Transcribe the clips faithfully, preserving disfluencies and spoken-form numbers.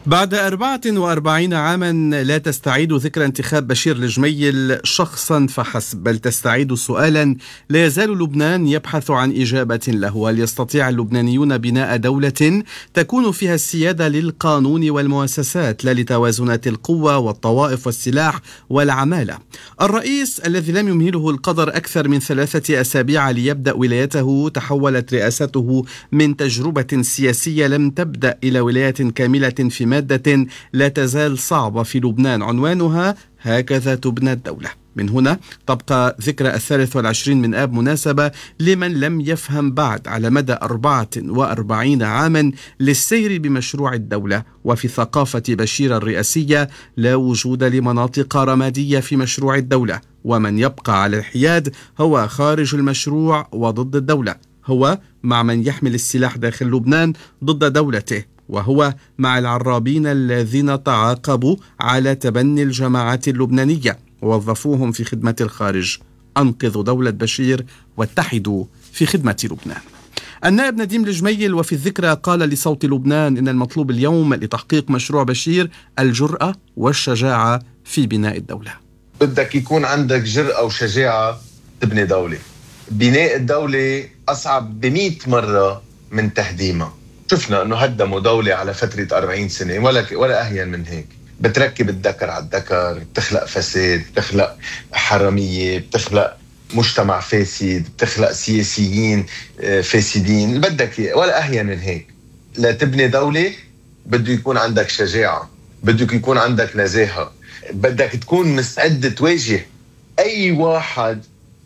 بعد أربعة وأربعين عاما لا تستعيد ذكرى انتخاب بشير الجميل شخصا فحسب، بل تستعيد سؤالا لا يزال لبنان يبحث عن إجابة له: هل يستطيع اللبنانيون بناء دولة تكون فيها السيادة للقانون والمؤسسات لا لتوازنات القوة والطوائف والسلاح والعمالة؟ الرئيس الذي لم يمهله القدر أكثر من ثلاثة أسابيع ليبدأ ولايته تحولت رئاسته من تجربة سياسية لم تبدأ إلى ولاية كاملة في مادة لا تزال صعبة في لبنان عنوانها هكذا تبنى الدولة. من هنا تبقى ذكرى الثالث والعشرين من آب مناسبة لمن لم يفهم بعد على مدى أربعة وأربعين عاما للسير بمشروع الدولة. وفي ثقافة بشير الرئاسية لا وجود لمناطق رمادية في مشروع الدولة، ومن يبقى على الحياد هو خارج المشروع وضد الدولة، هو مع من يحمل السلاح داخل لبنان ضد دولته، وهو مع العرابين الذين تعاقبوا على تبني الجماعات اللبنانية ووظفوهم في خدمة الخارج. أنقذوا دولة بشير واتحدوا في خدمة لبنان. النائب نديم الجميل وفي الذكرى قال لصوت لبنان إن المطلوب اليوم لتحقيق مشروع بشير الجرأة والشجاعة في بناء الدولة. بدك يكون عندك جرأة وشجاعة تبني دولة. بناء الدولة أصعب بمئة مرة من تهديمها. شفنا أنه هدموا دولة على فترة أربعين سنة ولا ولا أهين من هيك. بتركب الذكر على الذكر، بتخلق فساد، بتخلق حرامية، بتخلق مجتمع فاسد، بتخلق سياسيين فاسدين، اللي بدك إياه ولا أهين من هيك. لا تبني دولة بده يكون عندك شجاعة، بدك يكون عندك نزاهة، بدك تكون مستعد تواجه أي واحد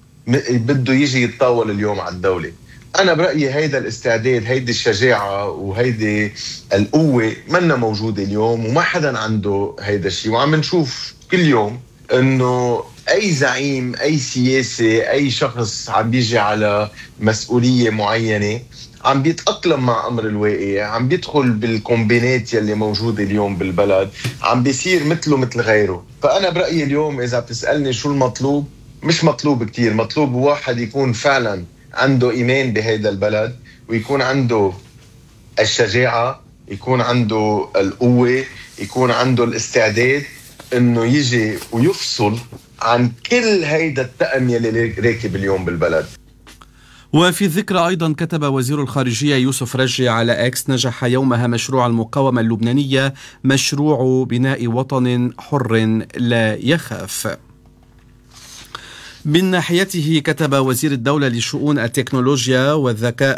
بده يجي يتطاول اليوم على الدولة. أنا برأيي هيدا الاستعداد، هيدي الشجاعة وهيدي القوة منا موجودة اليوم، وما حدا عنده هيدا الشيء. وعم نشوف كل يوم إنه أي زعيم، أي سياسي، أي شخص عم بيجي على مسؤولية معينة عم بيتأقلم مع أمر الواقع، عم بيدخل بالكومبينات يلي موجودة اليوم بالبلد، عم بيصير مثله مثل غيره. فأنا برأيي اليوم إذا بتسألني شو المطلوب، مش مطلوب كتير، مطلوب واحد يكون فعلا عنده إيمان بهذا البلد، ويكون عنده الشجاعة، يكون عنده القوة، يكون عنده الاستعداد إنه يجي ويفصل عن كل هيدا التأم يلي راكب اليوم بالبلد. وفي الذكرى أيضا كتب وزير الخارجية يوسف رجي على إكس: نجح يومها مشروع المقاومة اللبنانية، مشروع بناء وطن حر لا يخاف. من ناحيته كتب وزير الدولة لشؤون التكنولوجيا والذكاء